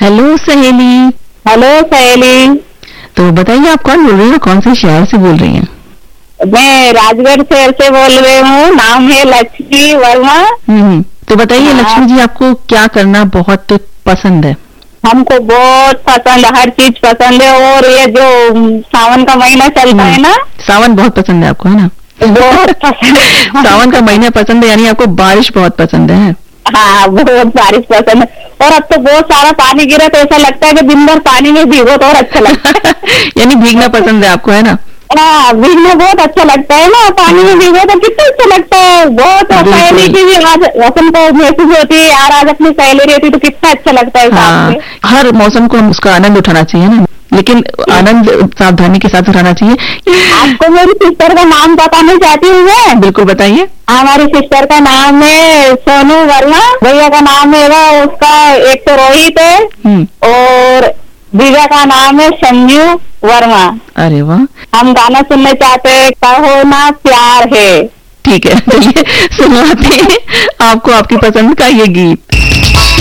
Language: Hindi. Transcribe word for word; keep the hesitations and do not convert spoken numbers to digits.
हेलो सहेली। हेलो सहेली। तो बताइए आप कौन बोल रही हैं, कौन से शहर से बोल रही हैं? मैं राजगढ़ शहर से बोल रही हूँ, नाम है लक्ष्मी वर्मा। हम्म तो बताइए हाँ। लक्ष्मी जी, आपको क्या करना बहुत पसंद है? हमको बहुत पसंद है, हर चीज पसंद है। और ये जो सावन का महीना चलता है ना, सावन बहुत पसंद है आपको, है ना? बहुत पसंद है। सावन का महीना पसंद है, यानी आपको बारिश बहुत पसंद है। हाँ, बहुत बारिश पसंद है। और अब तो बहुत सारा पानी गिरा तो ऐसा लगता है कि दिन भर पानी में भीगो तो और अच्छा लगता है। यानी भीगना पसंद है आपको, है ना? हाँ, भीगना बहुत अच्छा लगता है ना, पानी में भीगो तो कितना अच्छा लगता है। बहुत सहेली की भी आज रसम को महसूस होती है, यार आज अपनी सहेली रहती तो कितना अच्छा लगता है। हाँ, हर मौसम को हम उसका आनंद उठाना चाहिए ना, लेकिन आनंद सावधानी के साथ उठाना चाहिए। आपको मेरी सिस्टर का नाम बताना चाहती हूँ मैं। बिल्कुल बताइए। हमारी सिस्टर का नाम है सोनू वर्मा, भैया का नाम है वो उसका एक तो रोहित है और दीदा का नाम है संजू वर्मा। अरे वाह। हम गाना सुनने चाहते हैं, कहो ना प्यार है। ठीक है, चलिए सुनवाते हैं आपको आपकी पसंद का ये गीत।